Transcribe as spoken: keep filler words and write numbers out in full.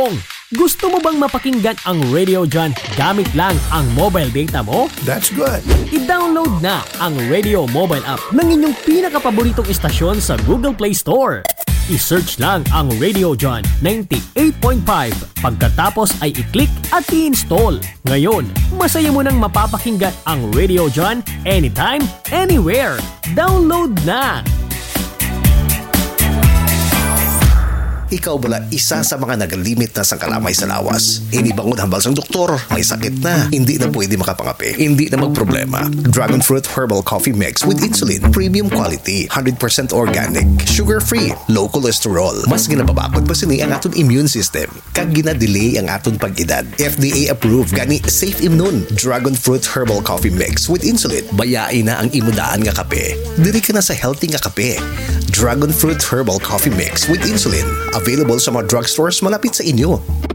Gusto mo bang mapakinggan ang Radio John gamit lang ang mobile data mo? That's good. I-download na ang Radio Mobile app ng inyong pinakapaboritong istasyon sa Google Play Store. I-search lang ang Radio John ninety-eight point five. Pagkatapos ay i-click at i-install. Ngayon, masaya mo nang mapapakinggan ang Radio John anytime, anywhere. Download na! Ikaw bala isa sa mga nagalimit na sa kalamay sa lawas. Inibangod hambal sang doktor, may sakit na, hindi na pwede makapangapi, hindi na magproblema. Dragon Fruit Herbal Coffee Mix with Insulin, premium quality, one hundred percent organic, sugar-free, low cholesterol. Mas ginababakod pa sini ang aton immune system. Kag gina-delay ang aton pag-edad. F D A approved gani Safe Immune. Dragon Fruit Herbal Coffee Mix with Insulin. Bayain na ang imudaan nga kape. Diri ka na sa healthy nga kape. Dragon Fruit Herbal Coffee Mix with Insulin. Available sa mga drugstores malapit sa inyo.